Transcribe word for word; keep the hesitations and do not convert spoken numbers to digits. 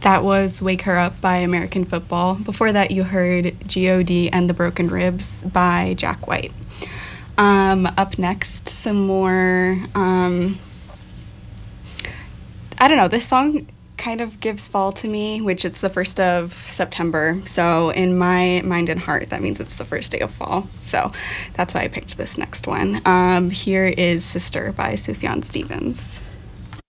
That was Wake Her Up by American Football. Before that, you heard G O D and the Broken Ribs by Jack White. Um, up next, some more, um, I don't know, this song kind of gives fall to me, which it's the first of September. So in my mind and heart, that means it's the first day of fall. So that's why I picked this next one. Um, here is Sister by Sufjan Stevens.